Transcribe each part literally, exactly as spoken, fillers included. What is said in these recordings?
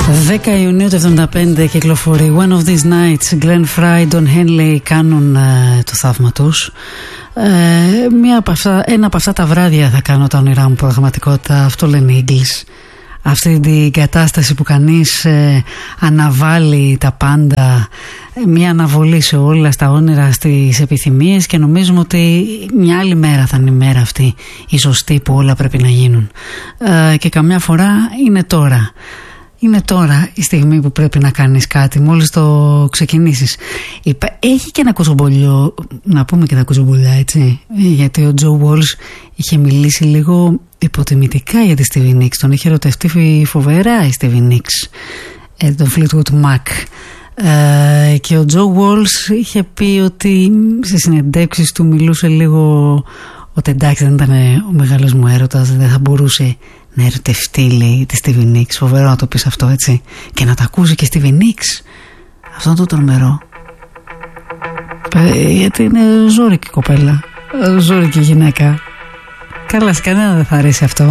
δέκα Ιουνίου του εβδομήντα πέντε κυκλοφορεί One of These Nights. Glenn Fry, Don Henley κάνουν ε, το θαύμα τους. Ε, μία από αυτά, ένα από αυτά τα βράδια θα κάνω τα όνειρά μου πραγματικότητα. Αυτό λένε οι Eagles. Αυτή την κατάσταση που κανείς ε, αναβάλει τα πάντα, μια αναβολή σε όλα, στα όνειρα, στις επιθυμίες, και νομίζουμε ότι μια άλλη μέρα θα είναι η μέρα αυτή η σωστή που όλα πρέπει να γίνουν. Ε, και καμιά φορά είναι τώρα. Είναι τώρα η στιγμή που πρέπει να κάνεις κάτι, μόλις το ξεκινήσεις. Έχει και ένα κουτσομπολιό, να πούμε και τα κουτσομπολιά, έτσι, γιατί ο Τζο Walsh είχε μιλήσει λίγο υποτιμητικά για τη Stevie Nicks. Τον είχε ερωτευτεί φοβερά η Stevie Nicks, ε, τον Fleetwood Mac. Ε, και ο Τζο Walsh είχε πει ότι σε συνεντεύξεις του μιλούσε λίγο ότι εντάξει, δεν ήταν ο μεγάλος μου έρωτας, δεν θα μπορούσε να ερωτευτεί, λέει, τη Stevie Nicks. Φοβερό να το πεις αυτό, έτσι, και να τα ακούσει και Stevie Nicks. Αυτό είναι το τρομερό. Ε, γιατί είναι ζώρικη κοπέλα, ζώρικη γυναίκα. Καλά, σε κανένα δεν θα αρέσει αυτό.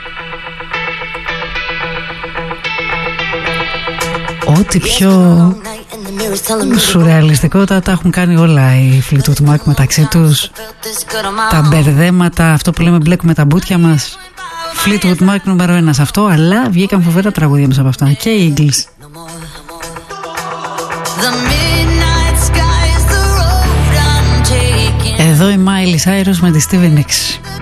Ό,τι πιο σουρεαλιστικό τα, τα έχουν κάνει όλα οι Fleetwood Mac μεταξύ τους. Τα μπερδέματα, αυτό που λέμε μπλέκουμε τα μπούτια μας. Fleetwood Mac νούμερο ένα σε αυτό, αλλά βγήκαν φοβερά τραγούδια μέσα από αυτά. Και οι Eagles. Εδώ η Miley Cyrus με τη Stevie Nicks.